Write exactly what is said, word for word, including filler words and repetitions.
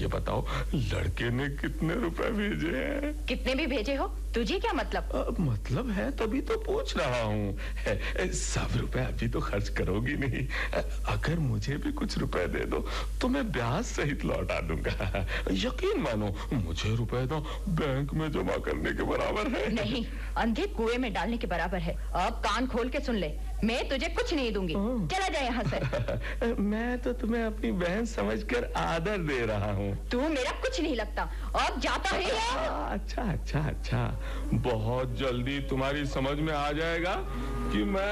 बताओ, लड़के ने कितने रुपए भेजे हैं? कितने भी भेजे हो, तुझे क्या मतलब? आ, मतलब है तभी तो पूछ रहा हूँ। सब रुपए अभी तो खर्च करोगी नहीं। अगर मुझे भी कुछ रुपए दे दो तो मैं ब्याज सहित लौटा दूंगा। यकीन मानो, मुझे रुपए तो बैंक में जमा करने के बराबर है। नहीं, अंधे कुएं में डालने के बराबर है। अब कान खोल के सुन ले, मैं तुझे कुछ नहीं दूंगी। चला जा यहाँ से। मैं तो तुम्हें अपनी बहन समझकर आदर दे रहा हूँ। तू मेरा कुछ नहीं लगता। अब जाता है या? अच्छा अच्छा अच्छा, बहुत जल्दी तुम्हारी समझ में आ जाएगा कि मैं